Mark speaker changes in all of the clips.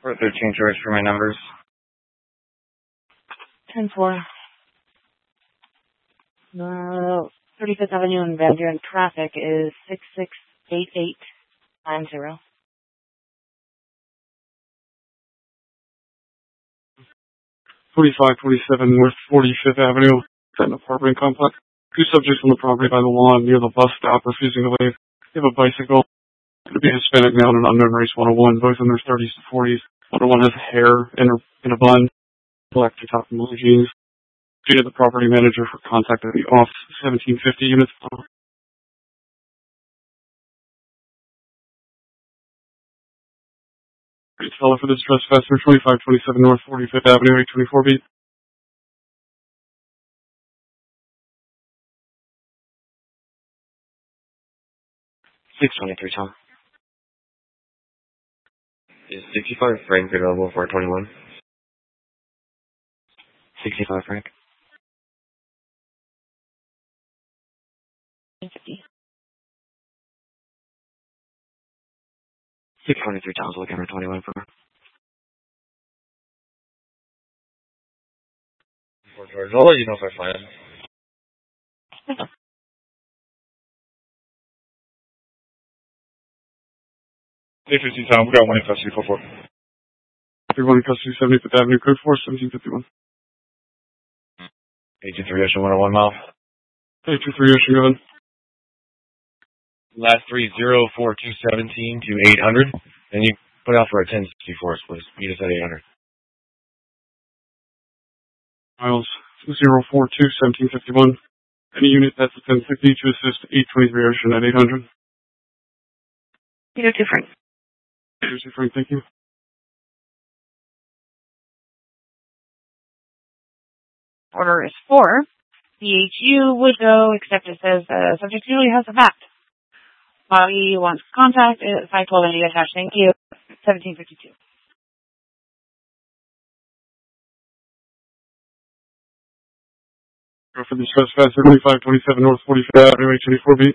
Speaker 1: For 13 George for my numbers.
Speaker 2: 10-4. 35th Avenue and Van Buren traffic is 668890.
Speaker 3: 4527 North 45th Avenue, an apartment complex. Two subjects on the property by the lawn near the bus stop refusing to leave. They have a bicycle. Could be Hispanic male and an unknown race 101, both in their 30s to 40s. 101 has hair in a bun, black top and blue jeans. Treated the property manager for contact at the office, 1750 units. Great fellow for this trespasser, 2527 North 45th Avenue, 824B.
Speaker 1: $623, Tom. Is 65 Frank available for 21? 65 Frank. 623 Tom's looking for 21 for George. I'll let you know if I find him.
Speaker 3: 850 Tom, we got one in custody, 44. Everyone in custody, 75th Avenue, code 4, 1751.
Speaker 1: 823 Ocean 101 mile.
Speaker 3: 823 Ocean, go ahead.
Speaker 1: Last 304217 to 800. And you put out for a 1064, please. Meet us at 800.
Speaker 3: Miles 042 1751. Any unit that's a 1050 to assist 823 Ocean at 800.
Speaker 2: Peter Frank.
Speaker 3: Peter Frank, thank you.
Speaker 2: Order is 4. BHU would go, except it says subject usually has a fact. Body wants contact, 512 attached, thank you. 1752.
Speaker 3: Go for the trespasser, 2527 North 45th Avenue, 824B.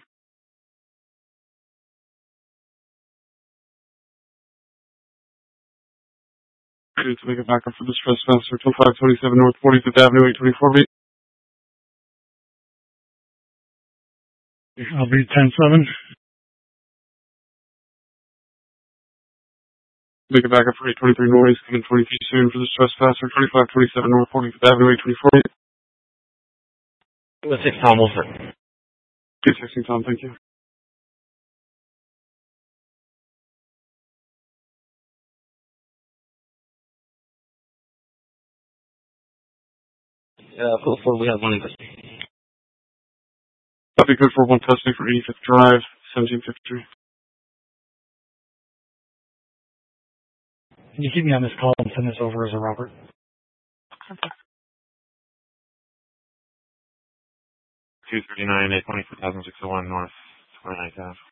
Speaker 3: Ready to make a backup for this trespasser, 2527 North 45th Avenue, 824B.
Speaker 4: I'll be 10-7.
Speaker 3: Make a backup for 823 Noise, coming 20 feet soon for this trespasser, 2527 North 45th Avenue, 824B.
Speaker 1: 6 Tom Wolford.
Speaker 3: 216 Tom, thank you.
Speaker 1: Code 4, we have one in custody.
Speaker 3: That'd be good for one custody for 85th Drive, 1753.
Speaker 4: Can you keep me on this call and send this over as a Robert?
Speaker 2: Okay.
Speaker 1: 239 820,601 North 29th Ave.